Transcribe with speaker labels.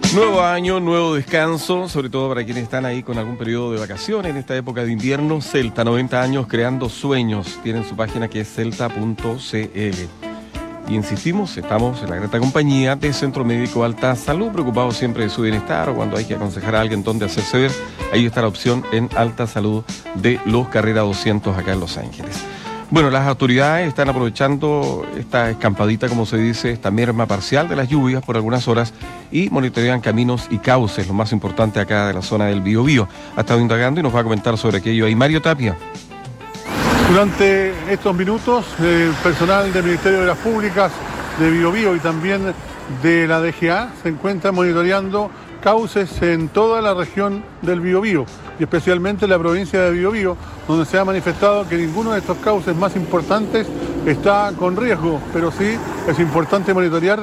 Speaker 1: Nuevo año, nuevo descanso, sobre todo para quienes están ahí con algún periodo de vacaciones en esta época de invierno. Celta, 90 años creando sueños. Tienen su página que es celta.cl. Y insistimos, estamos en la grata compañía de Centro Médico Alta Salud, preocupados siempre de su bienestar o cuando hay que aconsejar a alguien dónde hacerse ver. Ahí está la opción en Alta Salud de Los Carrera 200 acá en Los Ángeles. Bueno, las autoridades están aprovechando esta escampadita, como se dice, esta merma parcial de las lluvias por algunas horas y monitorean caminos y cauces, lo más importante acá de la zona del Biobío. Ha estado indagando y nos va a comentar sobre aquello ahí Mario Tapia.
Speaker 2: Durante estos minutos, el personal del Ministerio de las Públicas de Biobío y también de la DGA se encuentra monitoreando cauces en toda la región del Biobío y especialmente en la provincia de Biobío, donde se ha manifestado que ninguno de estos cauces más importantes está con riesgo, pero sí es importante monitorear